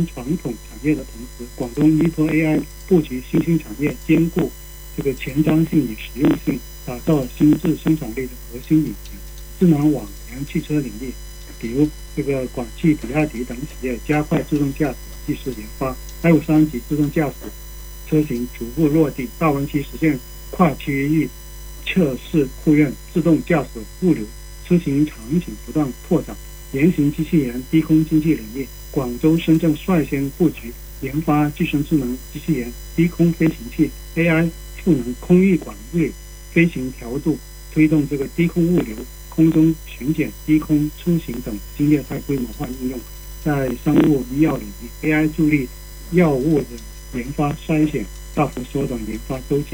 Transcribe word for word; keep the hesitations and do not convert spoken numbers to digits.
传统产业的同时，广东依托 A I 布局新兴产业，兼顾这个前瞻性与实用性，打造新质生产力的核心引擎。智能网联汽车领域，比如这个广汽、比亚迪等企业加快自动驾驶技术研发 ，I 五三级自动驾驶车型逐步落地，大湾区实现跨区域测试互认，自动驾驶物流出行场景不断拓展。原型机器人低空经济领域，广州、深圳率先布局研发具身智能机器人、低空飞行器、A I 赋能空域管理、飞行调度，推动这个低空物流、空中巡检、低空出行等新业态规模化应用。在生物医药领域 ，A I 助力药物的研发筛选，大幅缩短研发周期。